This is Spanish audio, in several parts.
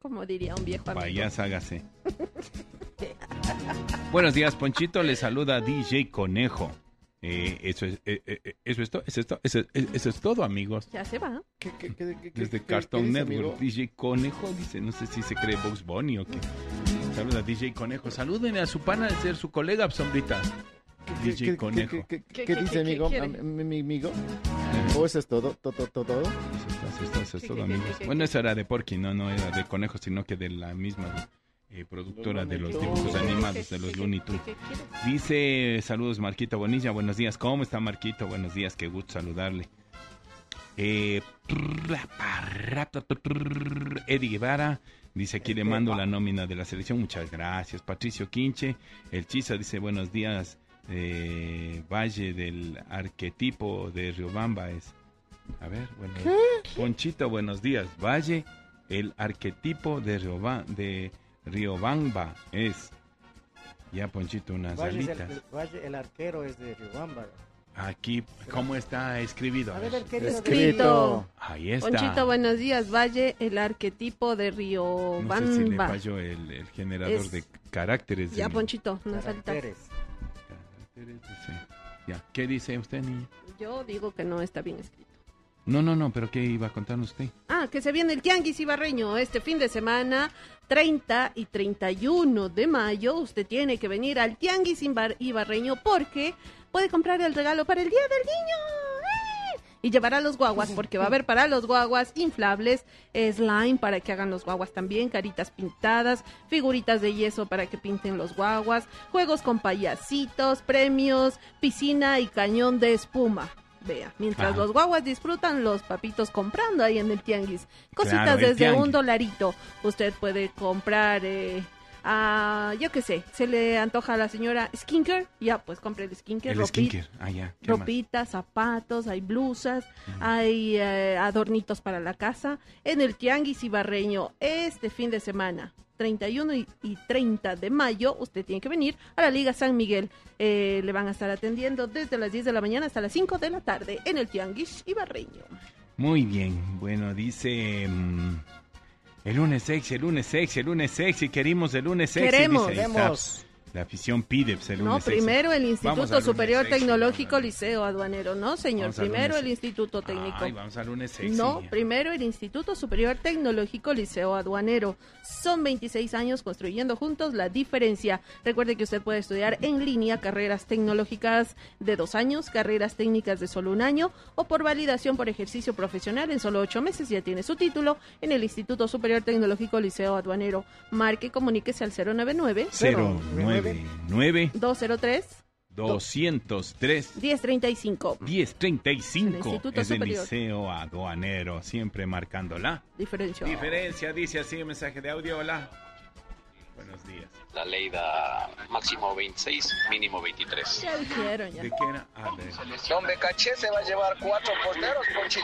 como diría un viejo amigo. Payas, hágase. Buenos días, Ponchito. Le saluda DJ Conejo. Eso es todo, amigos. Ya se va. Desde Cartoon Network, DJ Conejo dice, no sé si se cree Bugs Bunny o qué. Saluda DJ Conejo. Salúdenle a su pana de ser su colega, sombrita. DJ Conejo. ¿Qué dice, amigo? ¿Mi amigo? ¿O eso es todo? Eso es todo, amigos. Bueno, eso era de Porky, no era de Conejo, sino que de la misma productora de los dibujos animados de los Looney Tunes. Dice, saludos Marquito Bonilla, buenos días. ¿Cómo está Marquito? Buenos días, qué gusto saludarle. Eddie Guevara dice, aquí le mando la nómina de la selección, muchas gracias. Patricio Quinche, el Chisa dice, buenos días, Valle del arquetipo de Riobamba es. A ver, bueno. ¿Qué? Ponchito, buenos días. Valle, el arquetipo de Riobamba es. Ya, Ponchito, unas alitas. Valle, el arquero es de Riobamba. Aquí, ¿cómo está escribido? A ver, escrito. Ahí está. Ponchito, buenos días. Valle, el arquetipo de Riobamba. No sé si le falló el generador de caracteres. Ya, Ponchito, unas alitas. Caracteres, sí. Ya, ¿qué dice usted, niña? Yo digo que no está bien escrito. No, pero ¿qué iba a contarnos usted? Que se viene el Tianguis Ibarreño este fin de semana, 30 y 31 de mayo. Usted tiene que venir al Tianguis Ibarreño porque puede comprar el regalo para el Día del Niño. Y llevar a los guaguas, porque va a haber para los guaguas inflables, slime para que hagan los guaguas también, caritas pintadas, figuritas de yeso para que pinten los guaguas, juegos con payasitos, premios, piscina y cañón de espuma. Vea, mientras los guaguas disfrutan, los papitos comprando ahí en el tianguis. Cositas claro, desde $1. Usted puede comprar, yo qué sé, se le antoja a la señora skincare, ya pues compre el skincare. Skincare, ropita, zapatos, hay blusas, hay adornitos para la casa. En el Tianguis Ibarreño, este fin de semana, 31 y 30 de mayo, usted tiene que venir a la Liga San Miguel. Le van a estar atendiendo desde las 10 de la mañana hasta las 5 de la tarde en el Tianguis Ibarreño. Muy bien, bueno, dice... el lunes sexy, queremos el lunes sexy. Queremos. La afición pide el lunes No, sexy. primero el Instituto Superior Tecnológico Liceo Aduanero. No, señor, primero el Instituto Técnico. Vamos al lunes sexy. No, primero el Instituto Superior Tecnológico Liceo Aduanero. Son 26 años construyendo juntos la diferencia. Recuerde que usted puede estudiar en línea carreras tecnológicas de 2 años, carreras técnicas de solo 1 año o por validación por ejercicio profesional en solo 8 meses. Ya tiene su título en el Instituto Superior Tecnológico Liceo Aduanero. Marque, comuníquese al 099 203 1035 es el Liceo Aduanero, siempre marcando la diferencia. Dice así el mensaje de audio. Hola, buenos días. La ley da máximo 26, mínimo 23. Ya dijeron ya. ¿De qué era? Don Becaché se va a llevar 4 porteros,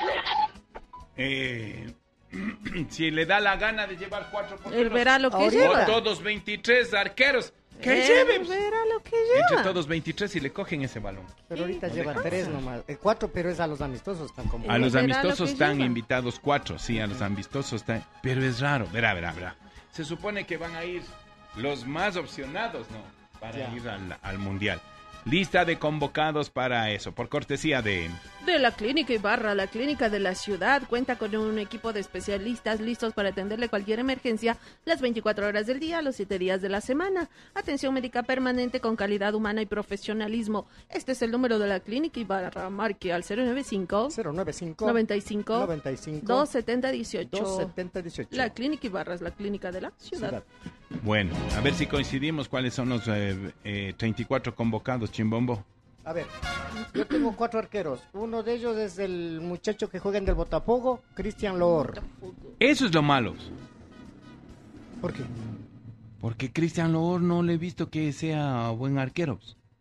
Ponchito. Si le da la gana de llevar 4 porteros, él verá lo que lleva. O todos 23 arqueros. ¿Qué lleven? Verá lo que lleva. Entre todos 23 y le cogen ese balón. Pero ahorita llevan 3 nomás. 4, pero es a los amistosos. A los amistosos están invitados 4. Sí, a los amistosos están. Pero es raro. Verá. Se supone que van a ir los más opcionados, ¿no? Para ir al Mundial. Lista de convocados para eso, por cortesía de la Clínica Ibarra, la clínica de la ciudad. Cuenta con un equipo de especialistas listos para atenderle cualquier emergencia las 24 horas del día, los 7 días de la semana. Atención médica permanente con calidad humana y profesionalismo. Este es el número de la Clínica Ibarra. Marque al 095 95 270 18. La Clínica Ibarra es la clínica de la ciudad. Bueno, a ver si coincidimos cuáles son los 34 convocados, Chimbombo. A ver, yo tengo 4 arqueros. Uno de ellos es el muchacho que juega en el Botafogo, Cristian Loor. Eso es lo malo. ¿Por qué? Porque Cristian Loor no le he visto que sea buen arquero.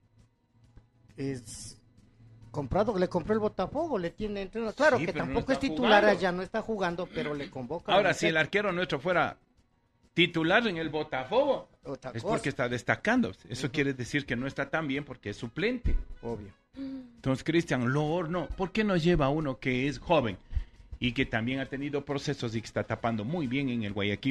Es comprado, le compró el Botafogo, le tiene entrenador. Claro que tampoco no es titular jugando. allá, no está jugando, pero le convoca. Ahora, si el arquero nuestro fuera titular en el Botafogo, es porque está destacando. Eso quiere decir que no está tan bien porque es suplente. Obvio. Entonces, Cristian Loor, no. ¿Por qué no lleva uno que es joven y que también ha tenido procesos y que está tapando muy bien en el Guayaquil?